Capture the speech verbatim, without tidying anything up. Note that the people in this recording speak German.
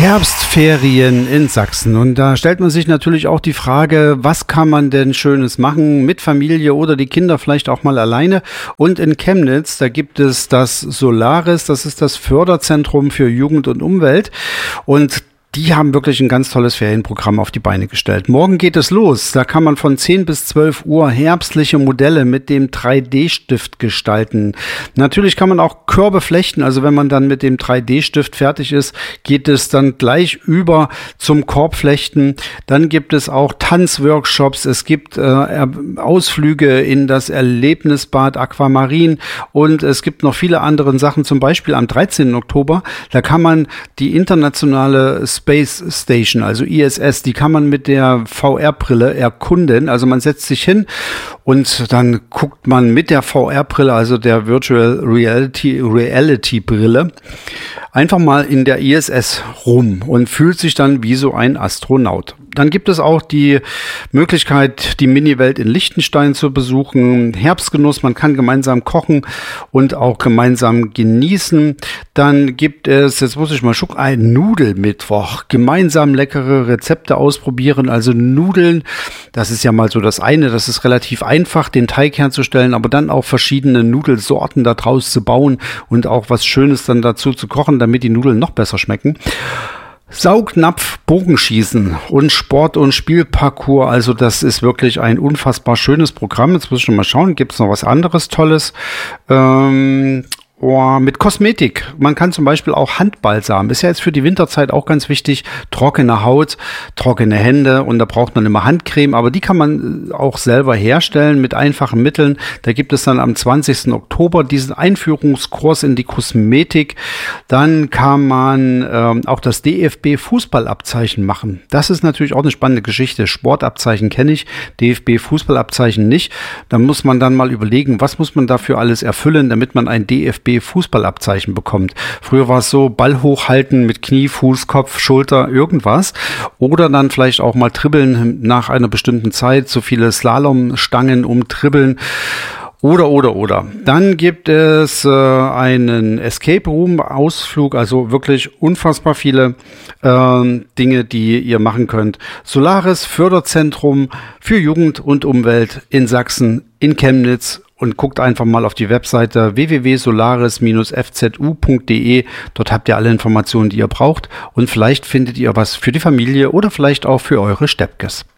Herbstferien in Sachsen. Und da stellt man sich natürlich auch die Frage, was kann man denn Schönes machen mit Familie oder die Kinder vielleicht auch mal alleine. Und in Chemnitz, da gibt es das Solaris, das ist das Förderzentrum für Jugend und Umwelt. Und die haben wirklich ein ganz tolles Ferienprogramm auf die Beine gestellt. Morgen geht es los. Da kann man von zehn bis zwölf Uhr herbstliche Modelle mit dem drei D Stift gestalten. Natürlich kann man auch Körbe flechten. Also wenn man dann mit dem drei D Stift fertig ist, geht es dann gleich über zum Korbflechten. Dann gibt es auch Tanzworkshops. Es gibt äh, Ausflüge in das Erlebnisbad Aquamarin und es gibt noch viele andere Sachen. Zum Beispiel am dreizehnten Oktober, da kann man die internationale Space Station, also I S S, die kann man mit der V R-Brille erkunden. Also man setzt sich hin und dann guckt man mit der V R-Brille, also der Virtual Reality, Reality-Brille, einfach mal in der I S S rum und fühlt sich dann wie so ein Astronaut. Dann gibt es auch die Möglichkeit, die Mini-Welt in Liechtenstein zu besuchen. Herbstgenuss, man kann gemeinsam kochen und auch gemeinsam genießen. Dann gibt es, jetzt muss ich mal schauen, einen Nudelmittwoch. Gemeinsam leckere Rezepte ausprobieren. Also Nudeln, das ist ja mal so das eine. Das ist relativ einfach, den Teig herzustellen, aber dann auch verschiedene Nudelsorten daraus zu bauen und auch was Schönes dann dazu zu kochen, damit die Nudeln noch besser schmecken. Saugnapf, Bogenschießen und Sport- und Spielparcours, also das ist wirklich ein unfassbar schönes Programm. Jetzt muss ich schon mal schauen, gibt es noch was anderes Tolles? Ähm, oh, mit Kosmetik. Man kann zum Beispiel auch Handbalsam. Ist ja jetzt für die Winterzeit auch ganz wichtig. Trockene Haut, trockene Hände und da braucht man immer Handcreme, aber die kann man auch selber herstellen mit einfachen Mitteln. Da gibt es dann am zwanzigsten Oktober diesen Einführungskurs in die Kosmetik. Dann kann man ähm, auch das D F B-Fußballabzeichen machen. Das ist natürlich auch eine spannende Geschichte. Sportabzeichen kenne ich, D F B-Fußballabzeichen nicht. Da muss man dann mal überlegen, was muss man dafür alles erfüllen, damit man ein D F B-Fußballabzeichen bekommt. Früher war es so, Ball hochhalten mit Knie, Fuß, Kopf, Schulter, irgendwas. Oder dann vielleicht auch mal dribbeln nach einer bestimmten Zeit, so viele Slalomstangen umtribbeln. Oder, oder, oder. Dann gibt es äh, einen Escape Room Ausflug, also wirklich unfassbar viele äh, Dinge, die ihr machen könnt. Solaris Förderzentrum für Jugend und Umwelt in Sachsen, in Chemnitz. Und guckt einfach mal auf die Webseite w w w punkt solaris Bindestrich f z u punkt d e. Dort habt ihr alle Informationen, die ihr braucht. Und vielleicht findet ihr was für die Familie oder vielleicht auch für eure Steppkes.